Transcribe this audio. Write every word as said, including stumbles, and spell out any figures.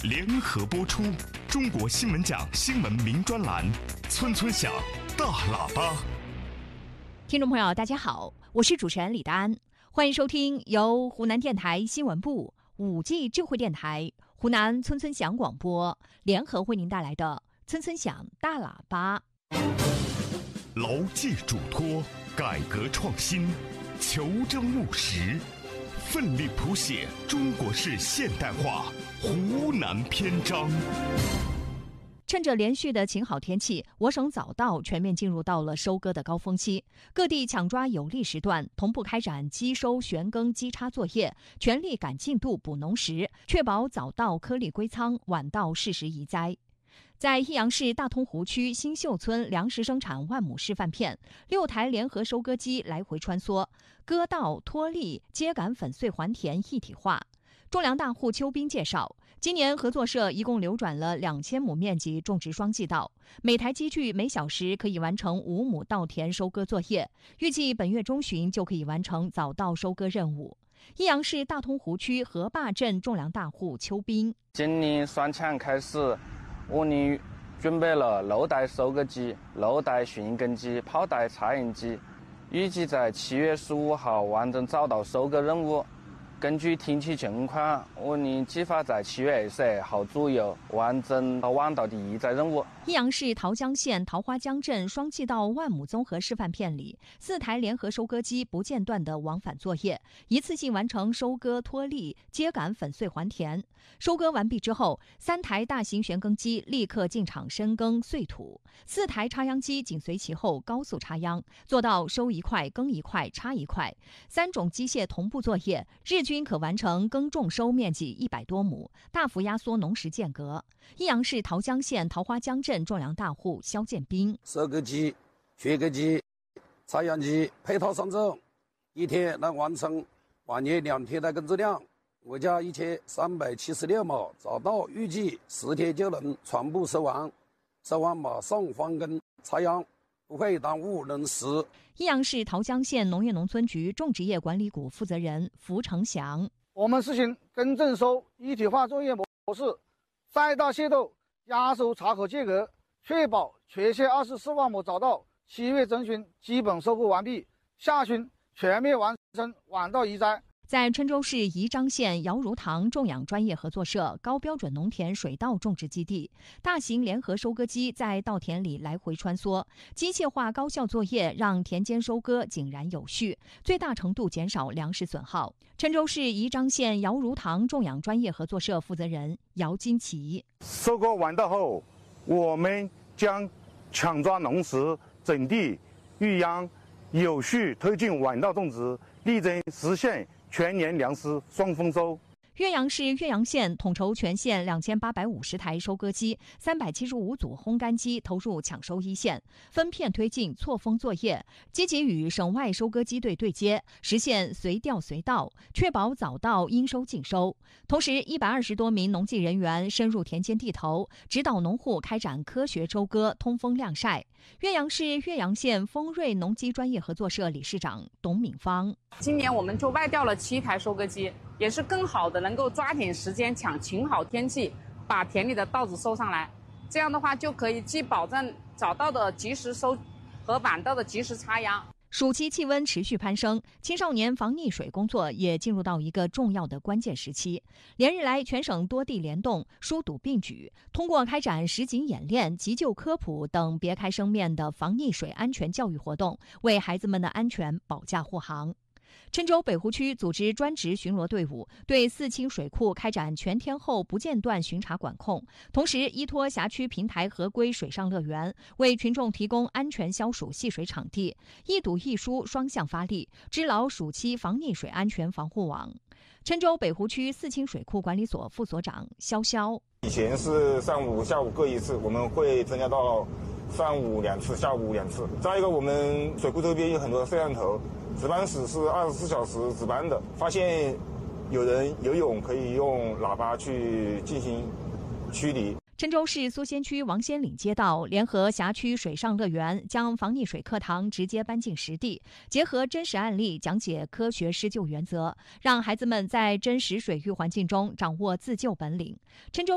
联合播出中国新闻奖新闻名专栏，村村响大喇叭。 听众朋友大家好，我是主持人李达安，欢迎收听由湖南电台新闻部、五 G 智慧电台、湖南村村响广播联合为您带来的村村响大喇叭。 牢记嘱托，改革创新，求真务实，奋力谱写中国式现代化湖南篇章。 趁着连续的晴好天气，我省早稻全面进入到了收割的高峰期，各地抢抓有利时段，同步开展机收、旋耕、机插作业，全力赶进度补农时，确保早稻颗粒归仓，晚稻适时移栽。在益阳市大通湖区新秀村粮食生产万亩示范片，六台联合收割机来回穿梭，割稻、脱粒、秸秆粉碎还田一体化。种粮大户邱斌介绍，今年合作社一共流转了两千亩面积种植双季稻，每台机具每小时可以完成五亩稻田收割作业，预计本月中旬就可以完成早稻收割任务。益阳市大通湖区河坝镇种粮大户邱斌， 今年双抢开始，我们准备了六台收割机、六台耘耕机、炮台插秧机，预计在七月十五号完成早稻收割任务。根据天气情况，我们计划在七月二十二号左右完成晚稻的移栽任务。 益阳市桃江县桃花江镇双季稻万亩综合示范片里，四台联合收割机不间断的往返作业，一次性完成收割、脱粒、秸秆粉碎还田。收割完毕之后，三台大型旋耕机立刻进场深耕碎土，四台插秧机紧随其后高速插秧，做到收一块耕一块插一块，三种机械同步作业，日均可完成耕种收面积一百多亩，大幅压缩农时间隔。益阳市桃江县桃花江镇种粮大户肖建兵， 收割机、旋耕机、插秧机配套上阵，一天能完成半年两天的耕作量。我家一千三百七十六亩早稻预计十天就能全部收完，收完马上换耕插秧，不会耽误农时。 益阳市桃江县农业农村局种植业管理股负责人符成祥， 我们实行耕种收一体化作业模式，赛稻械斗压缩插口间隔，确保全县二十四万亩早稻七月中旬基本收获完毕，下旬全面完成晚稻移栽。 在郴州市宜章县姚如堂种养专业合作社高标准农田水稻种植基地，大型联合收割机在稻田里来回穿梭，机械化高效作业让田间收割井然有序，最大程度减少粮食损耗。郴州市宜章县姚如堂种养专业合作社负责人姚金奇， 收割完稻后，我们将抢抓农时，整地育秧，有序推进晚稻种植，力争实现全年粮食双丰收。 岳阳市岳阳县统筹全县两千八百五十台收割机、三百七十五组烘干机投入抢收一线，分片推进错峰作业，积极与省外收割机队对接，实现随调随到，确保早稻应收尽收。同时，一百二十多名农技人员深入田间地头，指导农户开展科学收割、通风晾晒。岳阳市岳阳县丰瑞农机专业合作社理事长董敏芳， 今年我们就外调了七台收割机，也是更好的能够抓紧时间抢晴好天气，把田里的稻子收上来。这样的话就可以既保证早稻的及时收和晚稻的及时插秧。 暑期气温持续攀升，青少年防溺水工作也进入到一个重要的关键时期。连日来，全省多地联动、疏堵并举，通过开展实景演练、急救科普等别开生面的防溺水安全教育活动，为孩子们的安全保驾护航。郴州北湖区组织专职巡逻队伍，对四清水库开展全天候不间断巡查管控，同时依托辖区平台合规水上乐园，为群众提供安全消暑戏水场地，一堵一疏双向发力，织牢暑期防溺水安全防护网。郴州北湖区四清水库管理所副所长肖肖， 以前是上午、下午各一次，我们会增加到上午两次、下午两次。再一个，我们水库周边有很多摄像头，值班室是二十四小时值班的。发现有人游泳，可以用喇叭去进行驱离。 郴州市苏仙区王仙岭街道联合辖区水上乐园将防溺水课堂直接搬进实地，结合真实案例讲解科学施救原则，让孩子们在真实水域环境中掌握自救本领。郴州